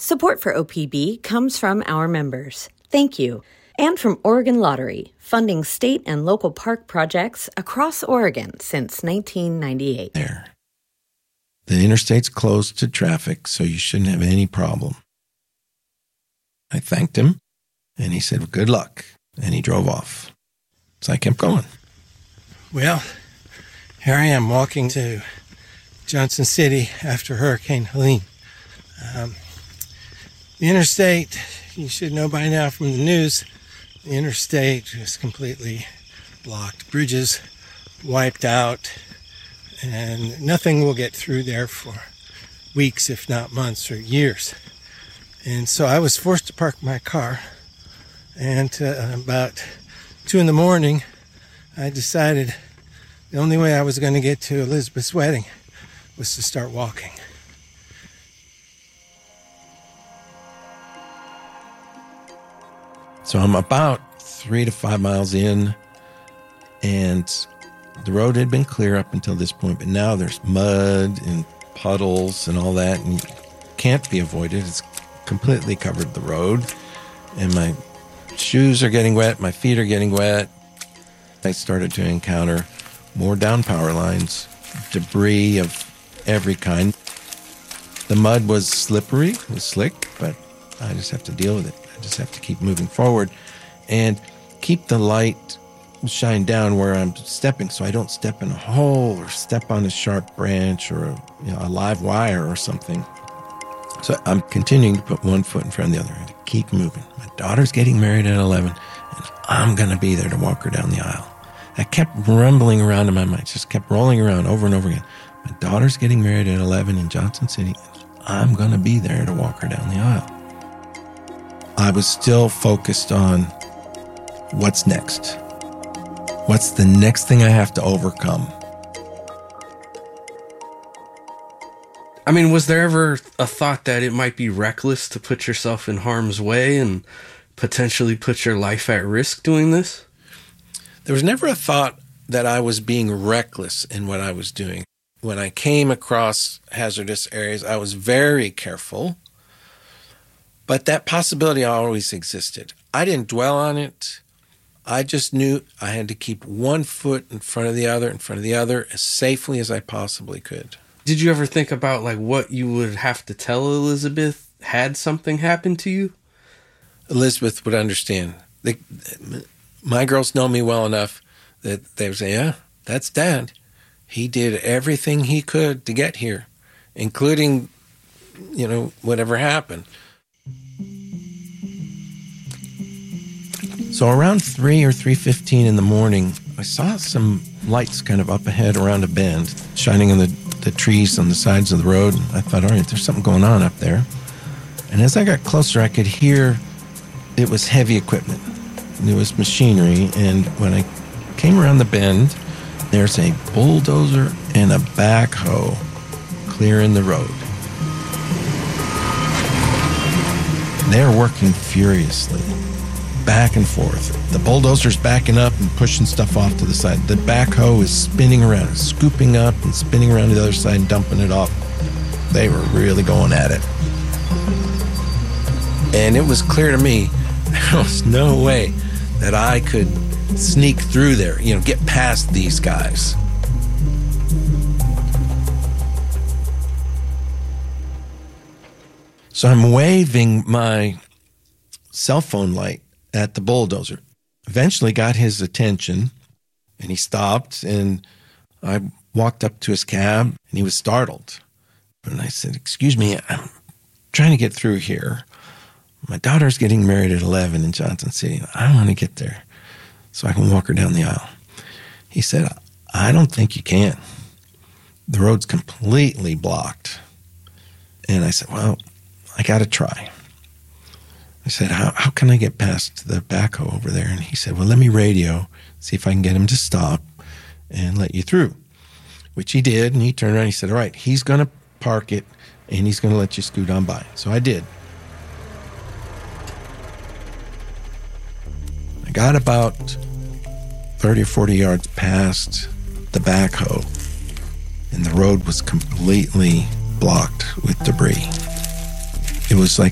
Support for OPB comes from our members. Thank you. And from Oregon Lottery, funding state and local park projects across Oregon since 1998. There. The interstate's closed to traffic, so you shouldn't have any problem. I thanked him, and he said, well, good luck, and he drove off. So I kept going. Well, here I am walking to Johnson City after Hurricane Helene. The interstate, you should know by now from the news, the interstate was completely blocked. Bridges wiped out, and nothing will get through there for weeks, if not months or years. And so I was forced to park my car, and about 2 a.m, I decided the only way I was going to get to Elizabeth's wedding was to start walking. So I'm about 3 to 5 miles in, and the road had been clear up until this point, but now there's mud and puddles and all that, and it can't be avoided. It's completely covered the road, and my shoes are getting wet, my feet are getting wet. I started to encounter more down power lines, debris of every kind. The mud was slippery, it was slick, but I just have to deal with it. I just have to keep moving forward and keep the light shine down where I'm stepping so I don't step in a hole or step on a sharp branch or a live wire or something. So I'm continuing to put one foot in front of the other and to keep moving. My daughter's getting married at 11, and I'm going to be there to walk her down the aisle. I kept rumbling around in my mind, just kept rolling around over and over again. My daughter's getting married at 11 in Johnson City. I'm going to be there to walk her down the aisle. I was still focused on what's next. What's the next thing I have to overcome? I mean, was there ever a thought that it might be reckless to put yourself in harm's way and potentially put your life at risk doing this? There was never a thought that I was being reckless in what I was doing. When I came across hazardous areas, I was very careful, but that possibility always existed. I didn't dwell on it. I just knew I had to keep one foot in front of the other, as safely as I possibly could. Did you ever think about like what you would have to tell Elizabeth had something happened to you? Elizabeth would understand. My girls know me well enough that they would say, yeah, that's Dad. He did everything he could to get here, including, whatever happened. So around 3 or 3:15 in the morning, I saw some lights kind of up ahead around a bend, shining on the trees on the sides of the road. And I thought, all right, there's something going on up there. And as I got closer, I could hear it was heavy equipment. It was machinery. And when I came around the bend, there's a bulldozer and a backhoe clearing the road. They're working furiously, back and forth. The bulldozer's backing up and pushing stuff off to the side. The backhoe is spinning around, scooping up and spinning around to the other side and dumping it off. They were really going at it. And it was clear to me, there was no way that I could sneak through there, get past these guys. So I'm waving my cell phone light at the bulldozer. Eventually got his attention, and he stopped, and I walked up to his cab, and he was startled. And I said, excuse me, I'm trying to get through here. My daughter's getting married at 11 in Johnson City. I want to get there so I can walk her down the aisle. He said, I don't think you can. The road's completely blocked. And I said, well, I got to try. I said, how can I get past the backhoe over there? And he said, well, let me radio, see if I can get him to stop and let you through, which he did. And he turned around and he said, all right, he's going to park it and he's going to let you scoot on by. So I did. I got about 30 or 40 yards past the backhoe, and the road was completely blocked with debris. It was like